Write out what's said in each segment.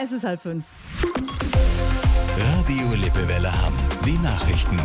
Es ist 4:30. Radio Lippewelle Hamm. Die Nachrichten.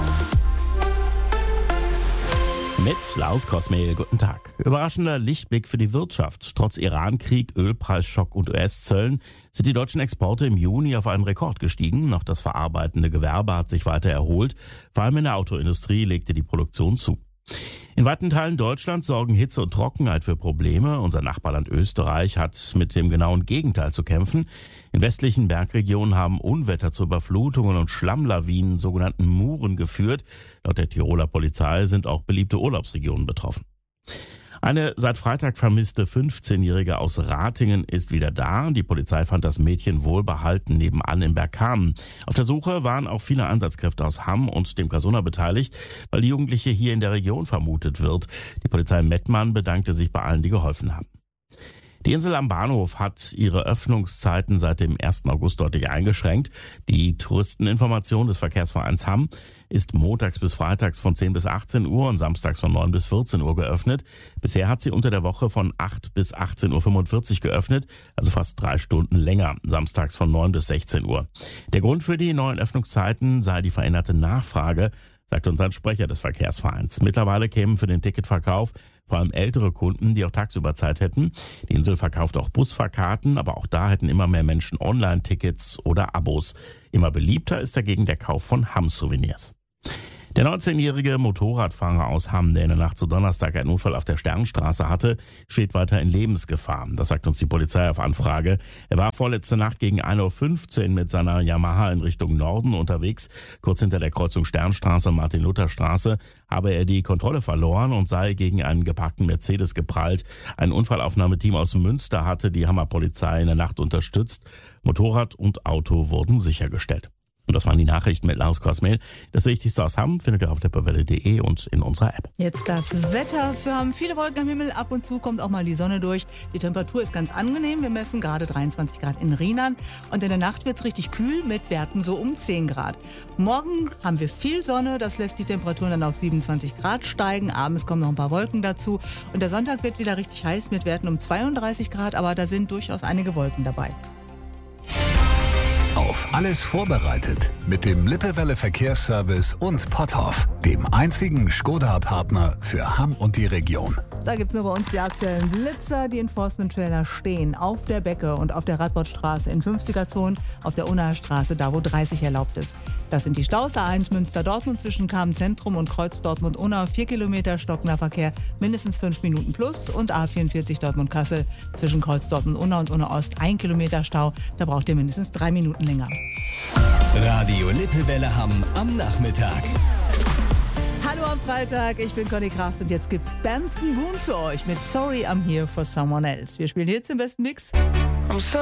Mit Lars Kosmehl, guten Tag. Überraschender Lichtblick für die Wirtschaft. Trotz Iran-Krieg, Ölpreisschock und US-Zöllen sind die deutschen Exporte im Juni auf einen Rekord gestiegen. Auch das verarbeitende Gewerbe hat sich weiter erholt. Vor allem in der Autoindustrie legte die Produktion zu. In weiten Teilen Deutschlands sorgen Hitze und Trockenheit für Probleme. Unser Nachbarland Österreich hat mit dem genauen Gegenteil zu kämpfen. In westlichen Bergregionen haben Unwetter zu Überflutungen und Schlammlawinen, sogenannten Muren, geführt. Laut der Tiroler Polizei sind auch beliebte Urlaubsregionen betroffen. Eine seit Freitag vermisste 15-Jährige aus Ratingen ist wieder da. Die Polizei fand das Mädchen wohlbehalten nebenan in Bergkamen. Auf der Suche waren auch viele Einsatzkräfte aus Hamm und dem Casuna beteiligt, weil die Jugendliche hier in der Region vermutet wird. Die Polizei Mettmann bedankte sich bei allen, die geholfen haben. Die Insel am Bahnhof hat ihre Öffnungszeiten seit dem 1. August deutlich eingeschränkt. Die Touristeninformation des Verkehrsvereins Hamm ist montags bis freitags von 10 bis 18 Uhr und samstags von 9 bis 14 Uhr geöffnet. Bisher hat sie unter der Woche von 8 bis 18.45 Uhr geöffnet, also fast 3 Stunden länger, samstags von 9 bis 16 Uhr. Der Grund für die neuen Öffnungszeiten sei die veränderte Nachfrage, sagt uns ein Sprecher des Verkehrsvereins. Mittlerweile kämen für den Ticketverkauf vor allem ältere Kunden, die auch tagsüber Zeit hätten. Die Insel verkauft auch Busfahrkarten, aber auch da hätten immer mehr Menschen Online-Tickets oder Abos. Immer beliebter ist dagegen der Kauf von Hamm-Souvenirs. Der 19-jährige Motorradfahrer aus Hamm, der in der Nacht zu Donnerstag einen Unfall auf der Sternstraße hatte, steht weiter in Lebensgefahr. Das sagt uns die Polizei auf Anfrage. Er war vorletzte Nacht gegen 1.15 Uhr mit seiner Yamaha in Richtung Norden unterwegs. Kurz hinter der Kreuzung Sternstraße und Martin-Luther-Straße habe er die Kontrolle verloren und sei gegen einen geparkten Mercedes geprallt. Ein Unfallaufnahmeteam aus Münster hatte die Hammer Polizei in der Nacht unterstützt. Motorrad und Auto wurden sichergestellt. Und das waren die Nachrichten mit Lars Kosmehl. Das Wichtigste aus Hamm findet ihr auf lippewelle.de und in unserer App. Jetzt das Wetter. Wir haben viele Wolken am Himmel. Ab und zu kommt auch mal die Sonne durch. Die Temperatur ist ganz angenehm. Wir messen gerade 23 Grad in Rheinland. Und in der Nacht wird es richtig kühl mit Werten so um 10 Grad. Morgen haben wir viel Sonne. Das lässt die Temperaturen dann auf 27 Grad steigen. Abends kommen noch ein paar Wolken dazu. Und der Sonntag wird wieder richtig heiß mit Werten um 32 Grad. Aber da sind durchaus einige Wolken dabei. Auf alles vorbereitet mit dem Lippewelle Verkehrsservice und Potthoff, dem einzigen Skoda-Partner für Hamm und die Region. Da gibt es nur bei uns die aktuellen Blitzer. Die Enforcement-Trailer stehen auf der Becke und auf der Radbordstraße in 50er-Zonen, auf der Unnaher Straße, da wo 30 erlaubt ist. Das sind die Staus A1 Münster-Dortmund zwischen Kamen-Zentrum und Kreuz Dortmund-Unna, 4 Kilometer stockender Verkehr, mindestens 5 Minuten plus, und A44 Dortmund-Kassel zwischen Kreuz Dortmund-Unna und Unna-Ost, 1 Kilometer Stau, da braucht ihr mindestens 3 Minuten länger. Radio Lippewelle Hamm am Nachmittag. Hallo am Freitag, ich bin Conny Kraft und jetzt gibt's Benson Boone für euch mit Sorry I'm Here for Someone Else. Wir spielen jetzt im besten Mix.